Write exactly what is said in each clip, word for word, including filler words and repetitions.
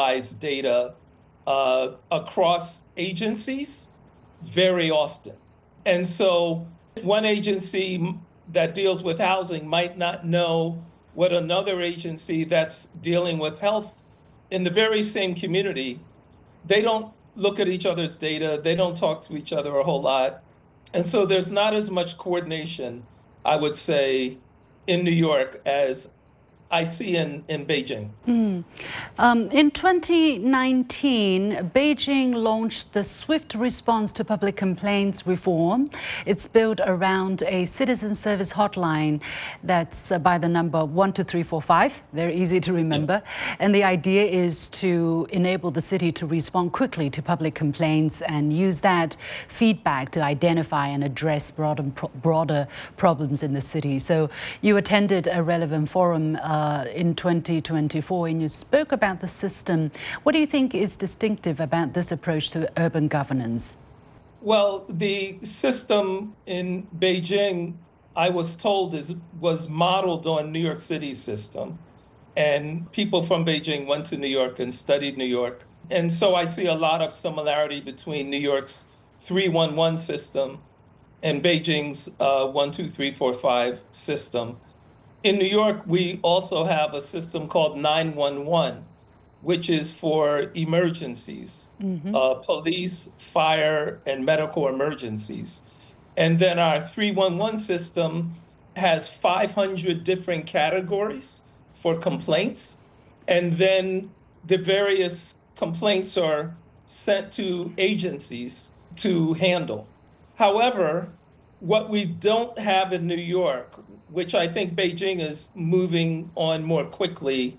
analyze data uh, across agencies very often. And so one agency that deals with housing might not know what another agency that's dealing with health in the very same community, they don't look at each other's data, they don't talk to each other a whole lot. And so there's not as much coordination, I would say, in New York as I see in, in Beijing. Mm. Um, in twenty nineteen, Beijing launched the Swift Response to Public Complaints Reform. It's built around a citizen service hotline that's uh, by the number one two three four five, very easy to remember. Yeah. And the idea is to enable the city to respond quickly to public complaints and use that feedback to identify and address broader, broader problems in the city. So you attended a relevant forum uh, Uh, in twenty twenty-four, and you spoke about the system. What do you think is distinctive about this approach to urban governance? Well, the system in Beijing, I was told, is was modeled on New York City's system. And people from Beijing went to New York and studied New York. And so I see a lot of similarity between New York's three one one system and Beijing's uh, one two three four five system. In New York, we also have a system called nine one one, which is for emergencies, mm-hmm. uh, police, fire, and medical emergencies. And then our three one one system has five hundred different categories for complaints. And then the various complaints are sent to agencies to handle. However, what we don't have in New York, which I think Beijing is moving on more quickly,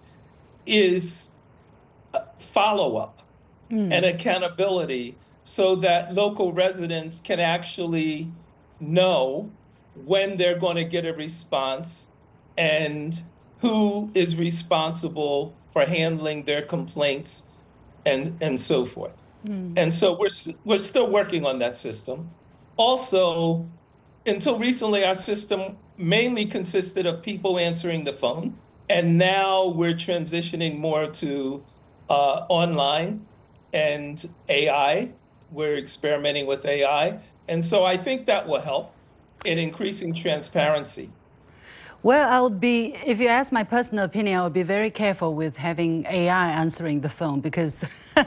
is follow-up mm. and accountability so that local residents can actually know when they're going to get a response and who is responsible for handling their complaints and, and so forth. Mm. And so we're, we're still working on that system. Also, until recently, our system mainly consisted of people answering the phone. And now we're transitioning more to uh, online and A I. We're experimenting with A I. And so I think that will help in increasing transparency. Well, I'll be, if you ask my personal opinion, I would be very careful with having A I answering the phone because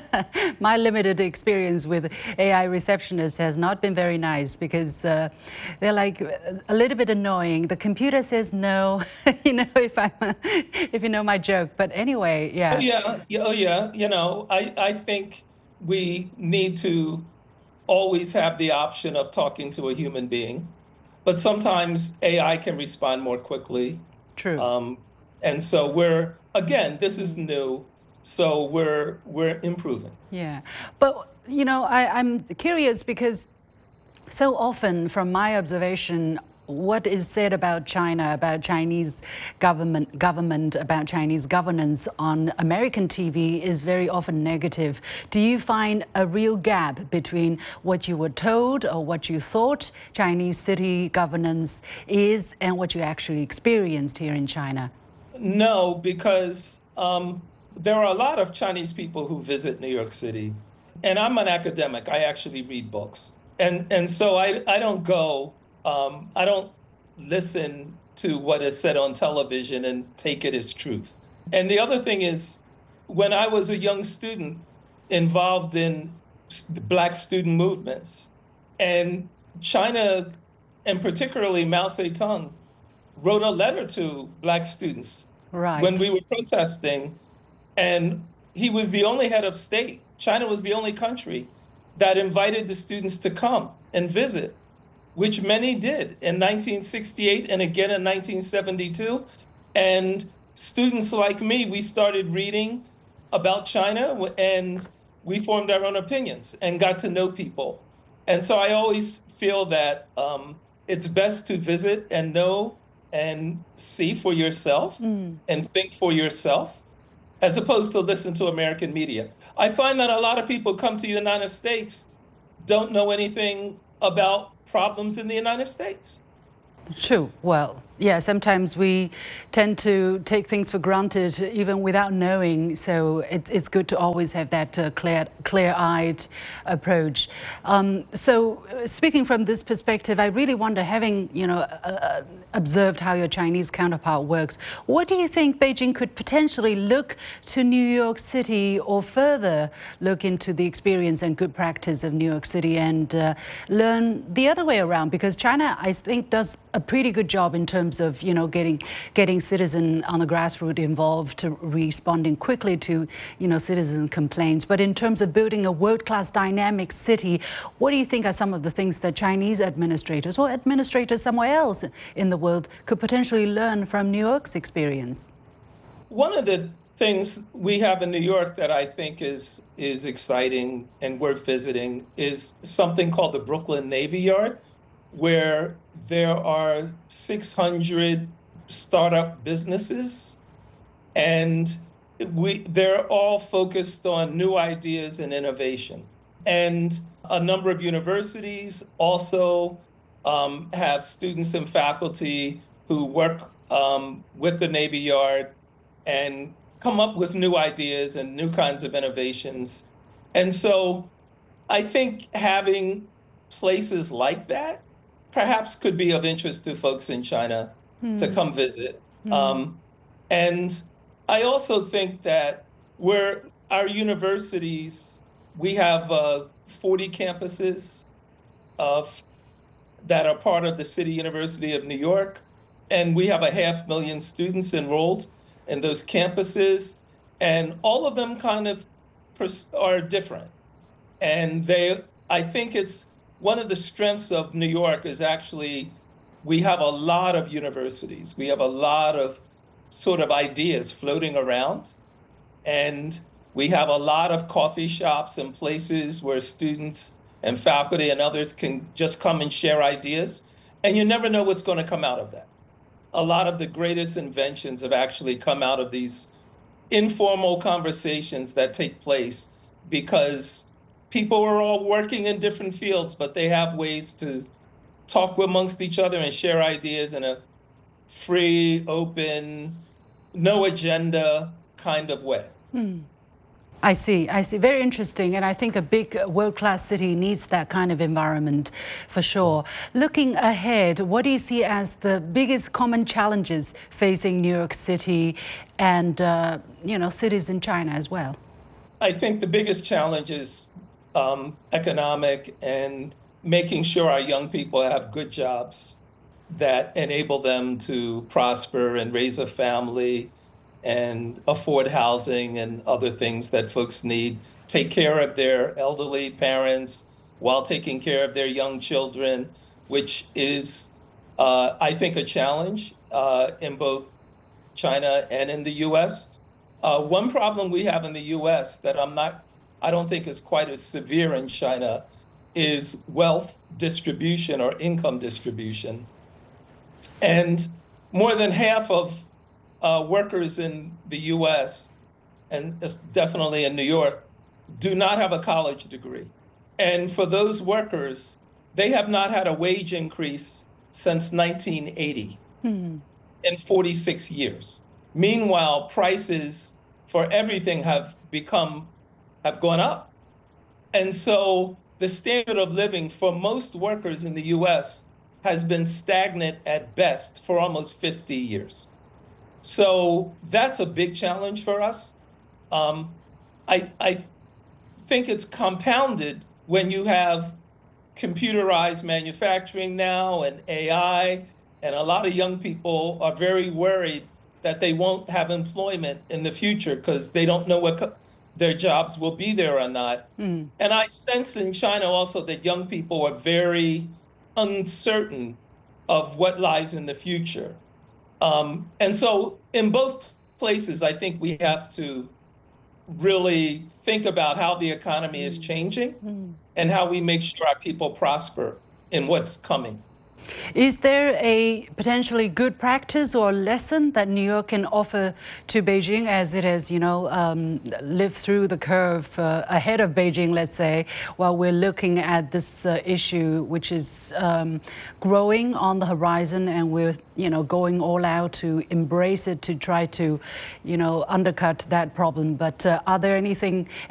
my limited experience with A I receptionists has not been very nice because uh, they're like a little bit annoying. The computer says no, you know, if I'm, if you know my joke. But anyway, yeah. Oh, yeah, yeah, oh, yeah. You know, I, I think we need to always have the option of talking to a human being. But sometimes A I can respond more quickly. True. Um, and so we're, again, this is new, so we're we're improving. Yeah. But, you know, I, I'm curious because so often from my observation, what is said about China, about Chinese government, government, about Chinese governance on American T V is very often negative. Do you find a real gap between what you were told or what you thought Chinese city governance is and what you actually experienced here in China? No, because um, there are a lot of Chinese people who visit New York City. And I'm an academic. I actually read books. And, and so I, I don't go... Um, I don't listen to what is said on television and take it as truth. And the other thing is, when I was a young student involved in Black student movements, and China, and particularly Mao Zedong, wrote a letter to Black students right. when we were protesting, and he was the only head of state. China was the only country that invited the students to come and visit, which many did in nineteen sixty-eight and again in nineteen seventy-two. And students like me, we started reading about China and we formed our own opinions and got to know people. And so I always feel that um, it's best to visit and know and see for yourself mm. and think for yourself, as opposed to listen to American media. I find that a lot of people come to the United States, don't know anything about problems in the United States. True. Well, yeah, sometimes we tend to take things for granted even without knowing. So it's, it's good to always have that uh, clear, clear-eyed approach. Um, so uh, speaking from this perspective, I really wonder, having, you know, uh, observed how your Chinese counterpart works, what do you think Beijing could potentially look to New York City, or further look into the experience and good practice of New York City and uh, learn the other way around? Because China, I think, does a pretty good job in terms of, you know, getting getting citizens on the grassroots involved, to responding quickly to, you know, citizen complaints. But in terms of building a world-class dynamic city, what do you think are some of the things that Chinese administrators or administrators somewhere else in the world could potentially learn from New York's experience? One of the things we have in New York that I think is is exciting and worth visiting is something called the Brooklyn Navy Yard, where there are six hundred startup businesses, and we they're all focused on new ideas and innovation. And a number of universities also um, have students and faculty who work um, with the Navy Yard and come up with new ideas and new kinds of innovations. And so I think having places like that perhaps could be of interest to folks in China mm. to come visit. Mm. Um, and I also think that we're, our universities, we have uh, forty campuses of, that are part of the City University of New York. And we have a half million students enrolled in those campuses. And all of them kind of are different. And they, I think it's, one of the strengths of New York is actually we have a lot of universities. We have a lot of sort of ideas floating around. And we have a lot of coffee shops and places where students and faculty and others can just come and share ideas. And you never know what's going to come out of that. A lot of the greatest inventions have actually come out of these informal conversations that take place because people are all working in different fields, but they have ways to talk amongst each other and share ideas in a free, open, no agenda kind of way. Mm. I see, I see. Very interesting. And I think a big world-class city needs that kind of environment for sure. Looking ahead, what do you see as the biggest common challenges facing New York City and, uh, you know, cities in China as well? I think the biggest challenge is um, economic and making sure our young people have good jobs that enable them to prosper and raise a family and afford housing and other things that folks need, take care of their elderly parents while taking care of their young children, which is, uh, I think, a challenge uh, in both China and in the U S. Uh, one problem we have in the U S that I'm not, I don't think is quite as severe in China is wealth distribution or income distribution. And more than half of Uh, workers in the U S, and definitely in New York, do not have a college degree. And for those workers, they have not had a wage increase since nineteen eighty, mm. in forty-six years. Meanwhile, prices for everything have become, have gone up. And so the standard of living for most workers in the U S has been stagnant at best for almost fifty years. So that's a big challenge for us. Um, I, I think it's compounded when you have computerized manufacturing now and A I, and a lot of young people are very worried that they won't have employment in the future because they don't know what their jobs will be there or not. Mm. And I sense in China also that young people are very uncertain of what lies in the future. Um, and so in both places, I think we have to really think about how the economy is changing mm. and how we make sure our people prosper in what's coming. Is there a potentially good practice or lesson that New York can offer to Beijing as it has, you know, um, lived through the curve uh, ahead of Beijing, let's say, while we're looking at this uh, issue, which is um, growing on the horizon, and we're, you know, going all out to embrace it, to try to, you know, undercut that problem. But uh, are there anything,